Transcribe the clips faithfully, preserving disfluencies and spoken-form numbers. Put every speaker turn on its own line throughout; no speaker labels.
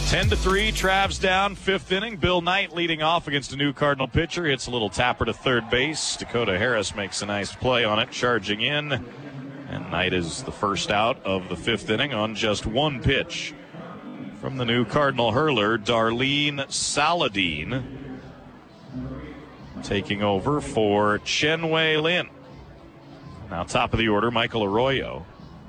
ten to three, Travs down, fifth inning. Bill Knight leading off against a new Cardinal pitcher. Hits a little tapper to third base. Dakota Harris makes a nice play on it, charging in. And Knight is the first out of the fifth inning on just one pitch from the new Cardinal hurler, Darlene Saladin, taking over for Chen Wei Lin. Now top of the order, Michael Arroyo.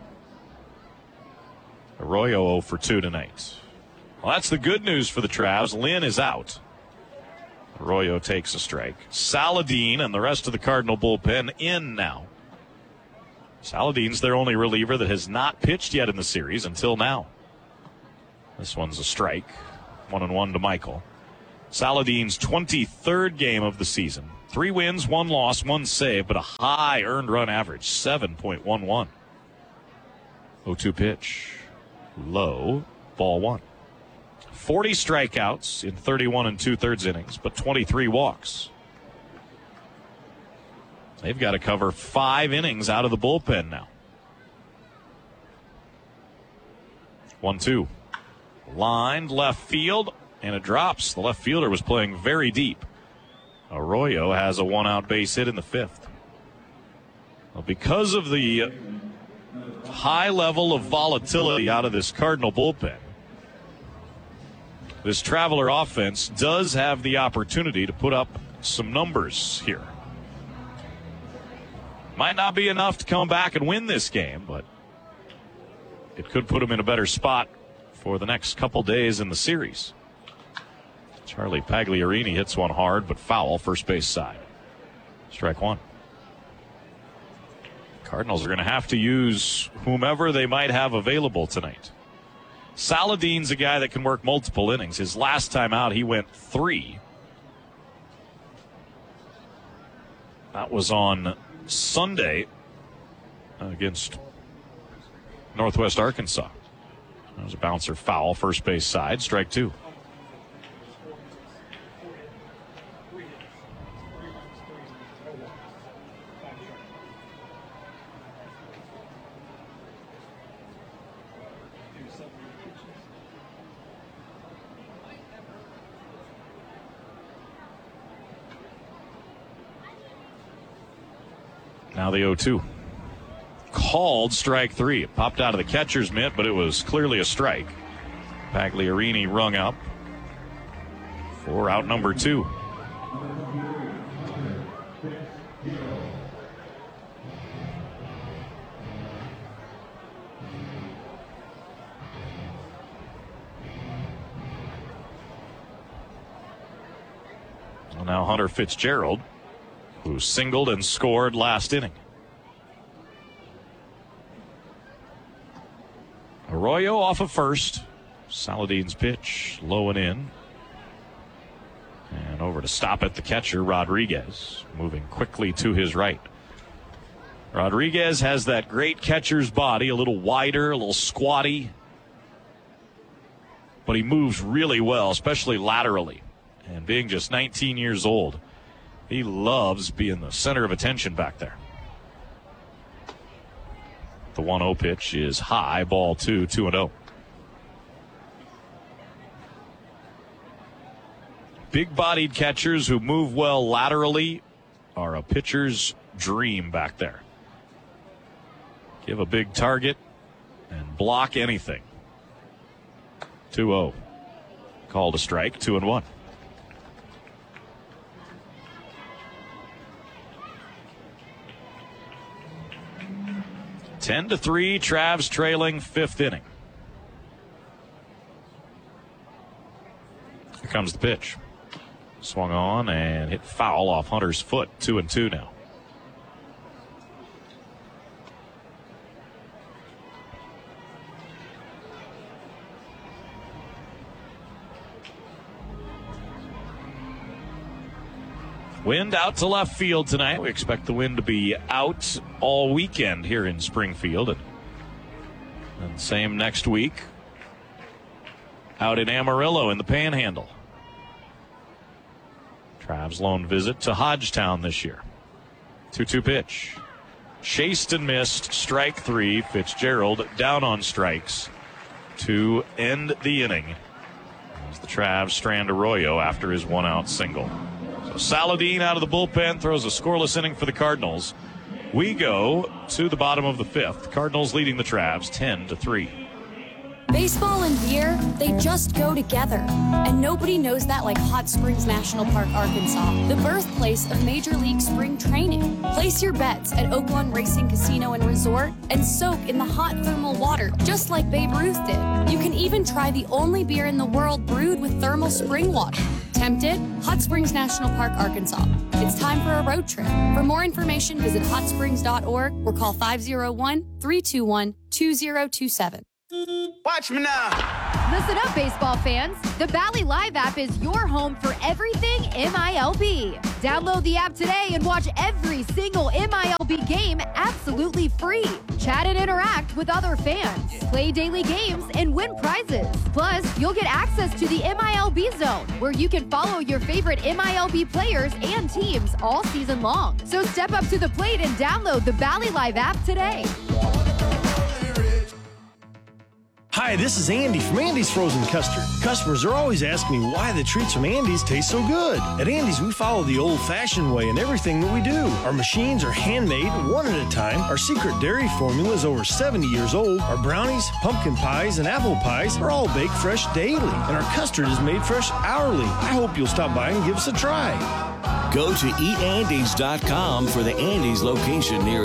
Arroyo oh for two tonight. Well, that's the good news for the Travs. Lin is out. Arroyo takes a strike. Saladin and the rest of the Cardinal bullpen in now. Saladin's their only reliever that has not pitched yet in the series until now. This one's a strike. One and one to Michael. Saladin's twenty-third game of the season. Three wins, one loss, one save, but a high earned run average, seven point one one. oh two pitch. Low. Ball one. forty strikeouts in thirty-one and two-thirds innings, but twenty-three walks. They've got to cover five innings out of the bullpen now. one two. Lined left field, and it drops. The left fielder was playing very deep. Arroyo has a one-out base hit in the fifth. Well, because of the high level of volatility out of this Cardinal bullpen, this Traveler offense does have the opportunity to put up some numbers here. Might not be enough to come back and win this game, but it could put them in a better spot for the next couple days in the series. Charlie Pagliarini hits one hard, but foul, first base side. Strike one. Cardinals are going to have to use whomever they might have available tonight. Saladin's a guy that can work multiple innings. His last time out, he went three. That was on Sunday against Northwest Arkansas. That was a bouncer foul, first base side, strike two. Now the oh two. Called strike three. It popped out of the catcher's mitt, but it was clearly a strike. Pagliarini rung up for out number two. Well, now Hunter Fitzgerald, who singled and scored last inning. Arroyo off of first. Saladin's pitch, low and in. And over to stop it, the catcher, Rodriguez, moving quickly to his right. Rodriguez has that great catcher's body, a little wider, a little squatty. But he moves really well, especially laterally. And being just nineteen years old, he loves being the center of attention back there. The one oh pitch is high, ball two, two and oh. Big-bodied catchers who move well laterally are a pitcher's dream back there. Give a big target and block anything. two oh. Called a strike, two and one. ten to three, Travs trailing, fifth inning. Here comes the pitch. Swung on and hit foul off Hunter's foot. Two and two now. Wind out to left field tonight. We expect the wind to be out all weekend here in Springfield. And, and same next week out in Amarillo in the Panhandle. Travs lone visit to Hodgetown this year. two two pitch. Chased and missed. Strike three. Fitzgerald down on strikes to end the inning as the Travs strand Arroyo after his one-out single. So Saladin out of the bullpen throws a scoreless inning for the Cardinals. We go to the bottom of the fifth. Cardinals leading the Travs ten to three.
Baseball and beer, they just go together. And nobody knows that like Hot Springs National Park, Arkansas, the birthplace of Major League Spring Training. Place your bets at Oaklawn Racing Casino and Resort and soak in the hot thermal water, just like Babe Ruth did. You can even try the only beer in the world brewed with thermal spring water. Tempted? Hot Springs National Park, Arkansas. It's time for a road trip. For more information, visit hot springs dot org or call five oh one, three two one, two oh two seven.
Watch me now.
Listen up, baseball fans. The Bally Live app is your home for everything M I L B. Download the app today and watch every single M I L B game absolutely free. Chat and interact with other fans. Play daily games and win prizes. Plus, you'll get access to the M I L B Zone, where you can follow your favorite M I L B players and teams all season long. So step up to the plate and download the Bally Live app today.
Hi, this is Andy from Andy's Frozen Custard. Customers are always asking me why the treats from Andy's taste so good. At Andy's, we follow the old-fashioned way in everything that we do. Our machines are handmade, one at a time. Our secret dairy formula is over seventy years old. Our brownies, pumpkin pies, and apple pies are all baked fresh daily. And our custard is made fresh hourly. I hope you'll stop by and give us a try.
Go to eat andys dot com for the Andy's location near